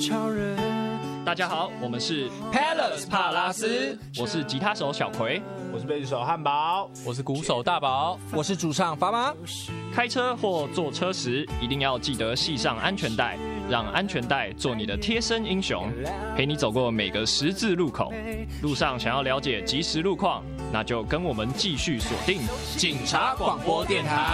超人。 大家好，我们是 Palace 帕拉斯， 我是吉他手小葵， 我是贝斯手汉堡， 我是鼓手大宝， 我是主唱发妈。 开车或坐车时，一定要记得系上安全带，让安全带做你的贴身英雄，陪你走过每个十字路口。路上想要了解即时路况，那就跟我们继续锁定警察广播电台。